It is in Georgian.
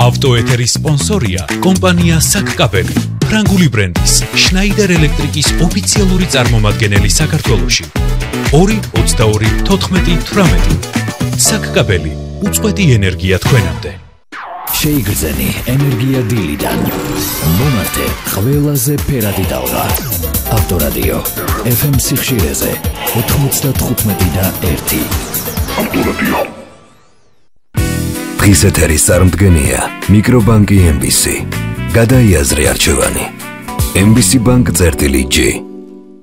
ავტოეთერის სპონსორია კომპანია საკკაბელი, ფრანგული ბრენდის შნაიდერ ელექტრიკის ოფიციალური წარმომადგენელი საქართველოში. 2-22-14-18 საკკაბელი, უწყვეტი ენერგია თქვენამდე. შეიგრძენი ენერგია დილიდან. მომართე ყველაზე ფერადი ტალღა. ავტორადიო FM სიხშირეზე 95.1. ავტორადიო. დღის ეთერის წარმდგენია მიკრობანკი MBC. გადაიაზრე არჩევანი. MBC Bank წერტილი G.